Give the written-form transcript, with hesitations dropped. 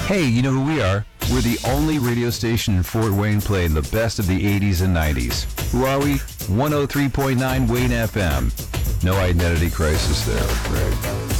Hey, you know who we are? We're the only radio station in Fort Wayne playing the best of the 80s and 90s. Who are we? 103.9 Wayne FM. No identity crisis there, Greg.